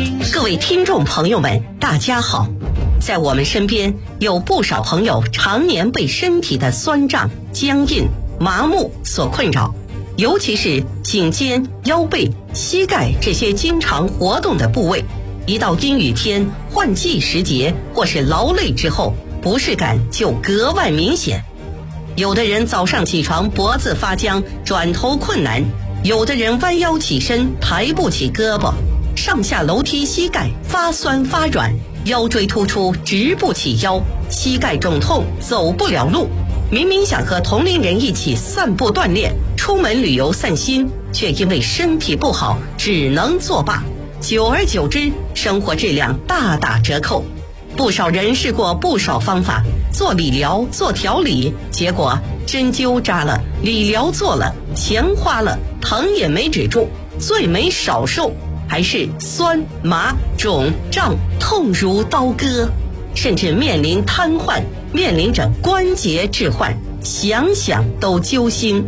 各位听众朋友们，大家好。在我们身边有不少朋友常年被身体的酸胀、僵硬、麻木所困扰，尤其是颈肩、腰背、膝盖这些经常活动的部位，一到阴雨天、换季时节或是劳累之后，不适感就格外明显。有的人早上起床脖子发僵，转头困难；有的人弯腰起身抬不起胳膊，上下楼梯膝盖发酸发软，腰椎突出直不起腰，膝盖肿痛走不了路。明明想和同龄人一起散步锻炼，出门旅游散心，却因为身体不好只能作罢。久而久之，生活质量大打折扣。不少人试过不少方法，做理疗、做调理，结果针灸扎了，理疗做了，钱花了，疼也没止住，罪没少受，还是酸麻肿胀痛如刀割，甚至面临瘫痪，面临着关节置换，想想都揪心。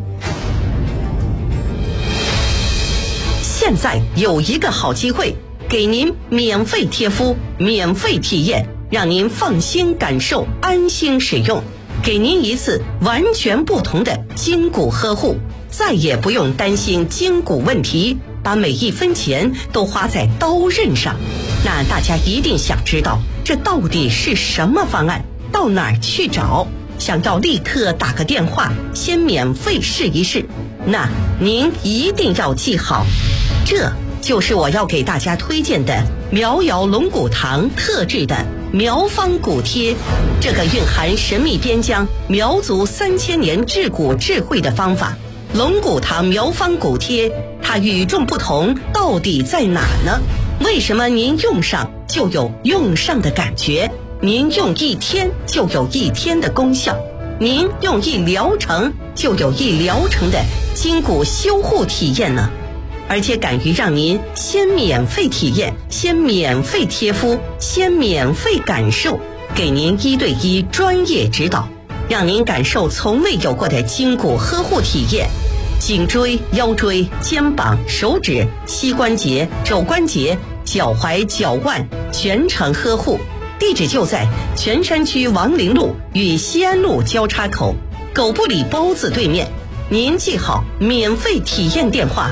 现在有一个好机会，给您免费贴敷，免费体验，让您放心感受，安心使用，给您一次完全不同的筋骨呵护，再也不用担心筋骨问题，把每一分钱都花在刀刃上。那大家一定想知道，这到底是什么方案？到哪儿去找？想要立刻打个电话，先免费试一试。那您一定要记好，这就是我要给大家推荐的苗瑶龙骨堂特制的苗方骨贴。这个蕴含神秘边疆苗族3000年治骨智慧的方法，龙骨堂苗方骨贴，它与众不同到底在哪呢？为什么您用上就有用上的感觉？您用1天就有1天的功效，您用1疗程就有1疗程的筋骨修护体验呢？而且敢于让您先免费体验，先免费贴敷，先免费感受，给您1对1专业指导，让您感受从未有过的筋骨呵护体验。颈椎、腰椎、肩膀、手指、膝关节、肘关节、脚踝、脚腕全程呵护。地址就在泉山区王陵路与西安路交叉口，狗不理包子对面。您记好免费体验电话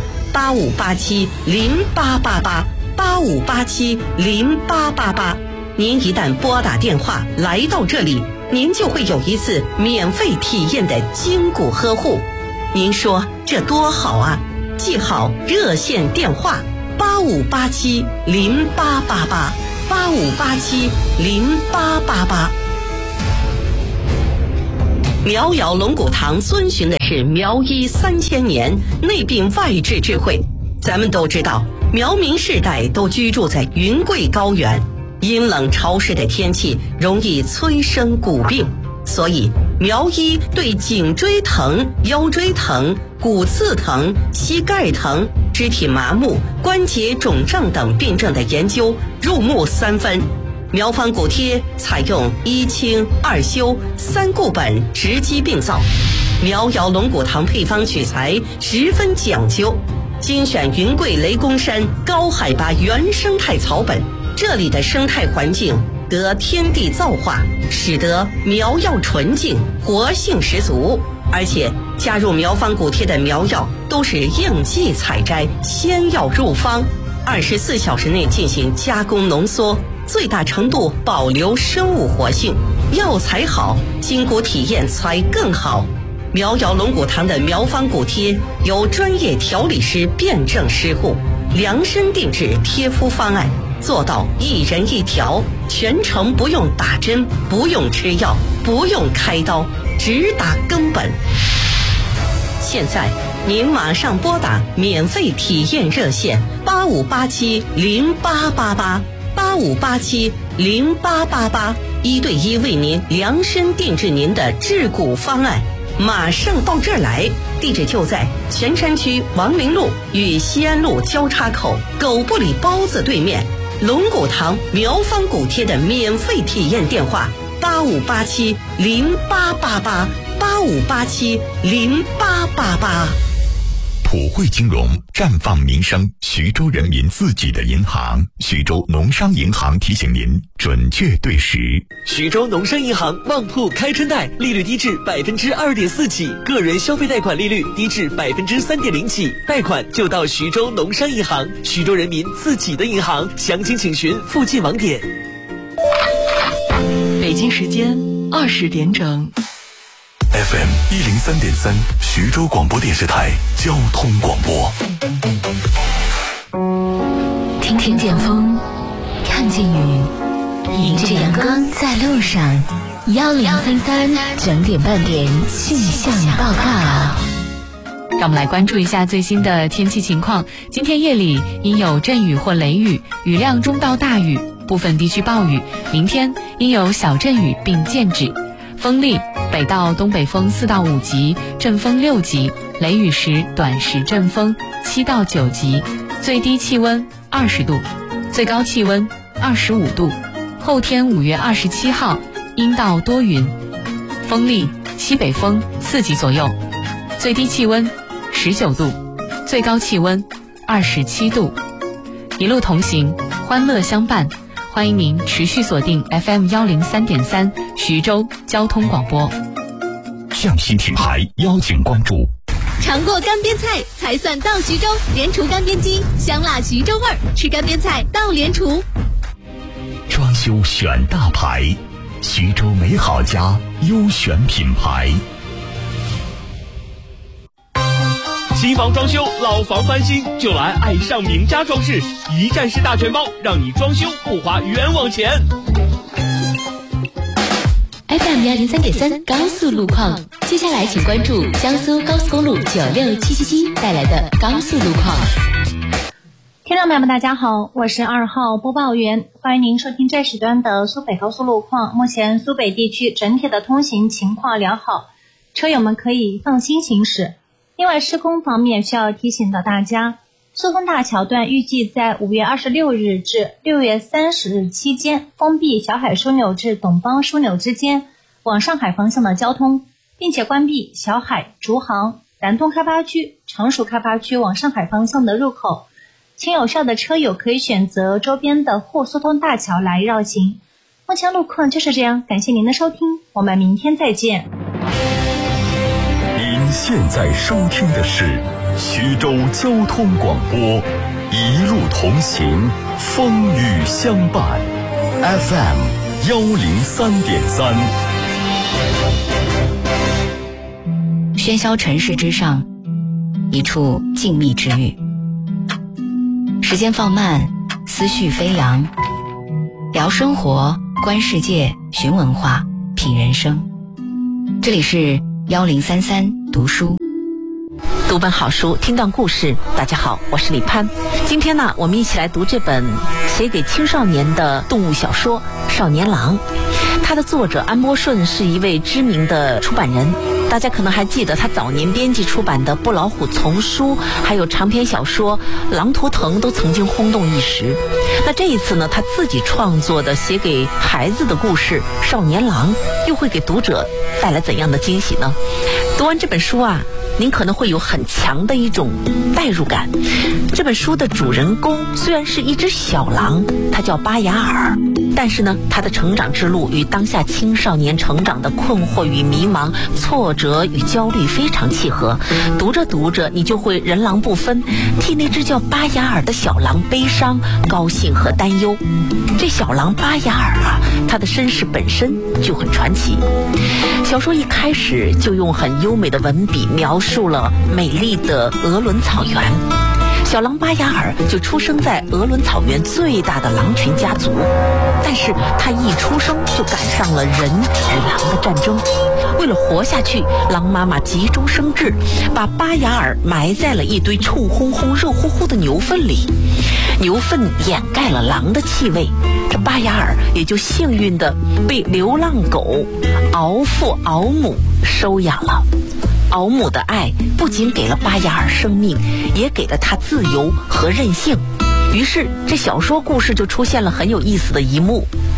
85870888，85870888。您一旦拨打电话来到这里，您就会有一次免费体验的筋骨呵护。您说这多好啊！记好热线电话85870888，85870888。苗瑶龙骨堂遵循的是苗医3000年内病外治智慧。咱们都知道，苗民世代都居住在云贵高原，阴冷潮湿的天气容易催生骨病，所以苗医对颈椎疼、腰椎疼、骨刺疼、膝盖疼、肢体麻木、关节肿胀等病症的研究入木3分。苗方骨贴采用1清2修3固本，直击病灶。苗瑶龙骨堂配方取材十分讲究，精选云贵雷公山高海拔原生态草本，这里的生态环境得天地造化，使得苗药纯净，活性十足。而且加入苗方骨贴的苗药都是应季采摘，先要入方，24小时内进行加工浓缩，最大程度保留生物活性。药材好，筋骨体验才更好。苗瑶龙骨堂的苗方骨贴由专业调理师辩证施护，量身定制贴敷方案，做到1人1条，全程不用打针，不用吃药，不用开刀，直达根本。现在您马上拨打免费体验热线85870888，85870888，1对1为您量身定制您的治骨方案，马上到这儿来。地址就在泉山区王陵路与西安路交叉口，狗不理包子对面。龙骨堂苗方骨贴的免费体验电话85870888，85870888。 普惠金融，绽放民生，徐州人民自己的银行。徐州农商银行提醒您准确对时。 徐州农商银行旺铺开春贷，利率低至2.4%起，个人消费贷款利率低至3.0%起，贷款就到徐州农商银行，徐州人民自己的银行。详情请询附近网点。 北京时间20点整。 FM 103.3，徐州广播电视台交通广播。 听见风，看见雨，迎着阳光在路上。1033整点半点气象报告。 让我们来关注一下最新的天气情况。今天夜里应有阵雨或雷雨，雨量中到大雨，部分地区暴雨。明天应有小阵雨并见止。风力北到东北风4到5级，阵风6级，雷雨时短时阵风7到9级，最低气温20度，最高气温25度。后天5月27号阴到多云，风力西北风4级左右，最低气温19度，最高气温27度。一路同行，欢乐相伴。欢迎您持续锁定 FM 103.3徐州交通广播。 匠心品牌邀请关注。 尝过干煸菜才算到徐州，莲厨干煸鸡，香辣徐州味儿，吃干煸菜到莲厨。 装修选大牌，徐州美好家优选品牌。 新房装修，老房翻新，就来爱上名家装饰，一站式大全包，让你装修不花冤枉钱。 FM 103.3高速路况，接下来请关注江苏高速公路96777带来的高速路况。 听众朋友们大家好，我是2号播报员，欢迎您收听这时段的苏北高速路况。目前苏北地区整体的通行情况良好，车友们可以放心行驶。另外施工方面需要提醒到大家，苏丰大桥段预计在5月26日至6月30日期间封闭小海枢纽至董邦枢纽之间往上海方向的交通，并且关闭小海、竹行、南通开发区、常熟开发区往上海方向的入口。请有效的车友可以选择周边的沪苏通大桥来绕行。目前路况就是这样，感谢您的收听，我们明天再见。 您现在收听的是徐州交通广播，一路同行，风雨相伴。FM 103.3。 喧嚣城市之上，一处静谧之域。时间放慢，思绪飞扬，聊生活，观世界，寻文化，品人生。这里是1033读书， 读本好书，听段故事。大家好，我是李潘。今天呢，我们一起来读这本写给青少年的动物小说《少年郎》。它的作者安波顺是一位知名的出版人，大家可能还记得他早年编辑出版的《不老虎》丛书，还有长篇小说《狼图腾》都曾经轰动一时。那这一次呢，他自己创作的写给孩子的故事《少年郎》又会给读者带来怎样的惊喜呢？读完这本书啊，您可能会有很强的一种代入感。这本书的主人公虽然是一只小狼，它叫巴雅尔，但是呢，他的成长之路与当下青少年成长的困惑与迷茫、挫折与焦虑非常契合。读着读着，你就会人狼不分，替那只叫巴雅尔的小狼悲伤、高兴和担忧。这小狼巴雅尔啊，他的身世本身就很传奇。小说一开始就用很优美的文笔描述了美丽的俄伦草原。小狼巴雅尔就出生在俄伦草原最大的狼群家族，但是他一出生就赶上了人与狼的战争。为了活下去，狼妈妈急中生智，把巴雅尔埋在了一堆臭烘烘、热乎乎的牛粪里。牛粪掩盖了狼的气味，这巴雅尔也就幸运地被流浪狗敖父敖母收养了。敖母的爱不仅给了巴雅尔生命，也给了他自由和任性。于是这小说故事就出现了很有意思的一幕。作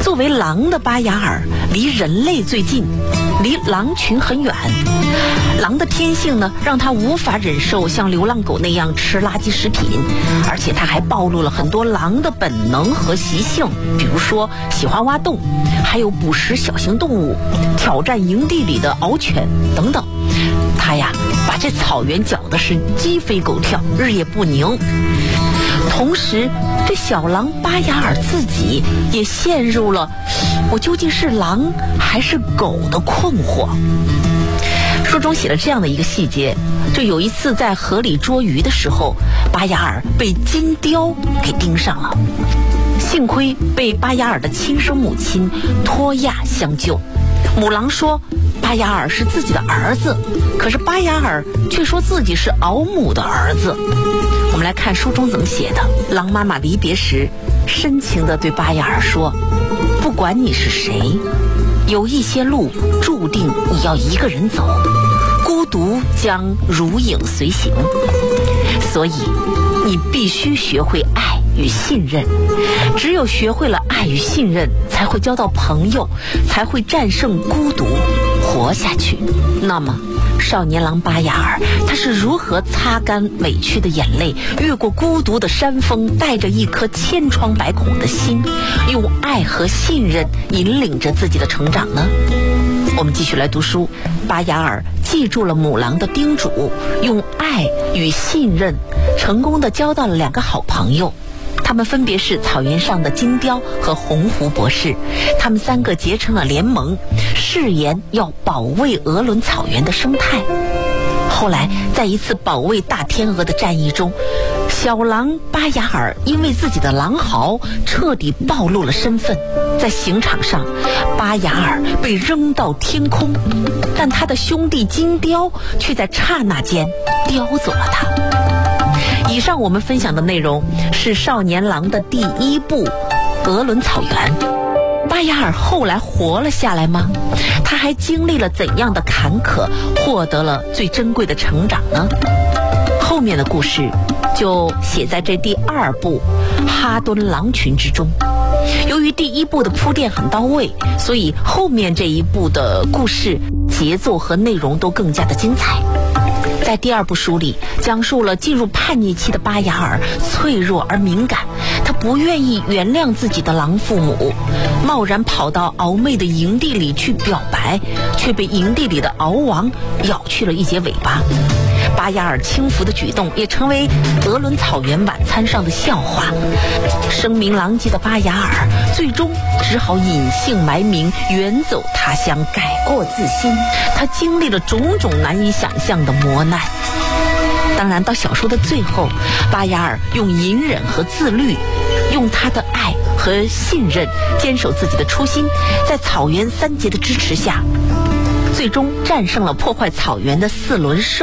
作为狼的巴雅尔离人类最近，离狼群很远。狼的天性呢，让他无法忍受像流浪狗那样吃垃圾食品，而且他还暴露了很多狼的本能和习性，比如说喜欢挖洞，还有捕食小型动物，挑战营地里的獒犬等等。他呀，把这草原搅得是鸡飞狗跳，日夜不宁。同时，这小狼巴雅尔自己也陷入了我究竟是狼还是狗的困惑。书中写了这样的一个细节，就有一次在河里捉鱼的时候，巴雅尔被金雕给盯上了，幸亏被巴雅尔的亲生母亲托亚相救。母狼说巴雅尔是自己的儿子，可是巴雅尔却说自己是敖母的儿子。我们来看书中怎么写的。狼妈妈离别时深情地对巴雅尔说，不管你是谁，有一些路注定你要一个人走，孤独将如影随形，所以你必须学会爱与信任。只有学会了爱与信任，才会交到朋友，才会战胜孤独，活下去。那么少年狼巴雅尔他是如何擦干委屈的眼泪，越过孤独的山峰，带着一颗千疮百孔的心，用爱和信任引领着自己的成长呢？我们继续来读书。巴雅尔记住了母狼的叮嘱，用爱与信任成功地交到了2个好朋友，他们分别是草原上的金雕和红狐博士。他们3个结成了联盟，誓言要保卫俄伦草原的生态。后来在一次保卫大天鹅的战役中，小狼巴雅尔因为自己的狼嚎彻底暴露了身份，在刑场上巴雅尔被扔到天空，但他的兄弟金雕却在刹那间叼走了他。以上我们分享的内容是少年狼的第1部俄伦草原。巴雅尔后来活了下来吗？他还经历了怎样的坎坷，获得了最珍贵的成长呢？后面的故事就写在这第2部哈敦狼群之中。由于第1部的铺垫很到位，所以后面这一部的故事节奏和内容都更加的精彩。在第2部书里，讲述了进入叛逆期的巴雅尔脆弱而敏感，他不愿意原谅自己的狼父母，贸然跑到敖妹的营地里去表白，却被营地里的敖王咬去了一截尾巴。巴雅尔轻浮的举动也成为俄伦草原晚餐上的笑话。声名狼藉的巴雅尔最终只好隐姓埋名，远走他乡，改过自新。他经历了种种难以想象的磨难。当然，到小说的最后，巴雅尔用隐忍和自律，用他的爱和信任坚守自己的初心，在草原3杰的支持下，最终战胜了破坏草原的4轮兽。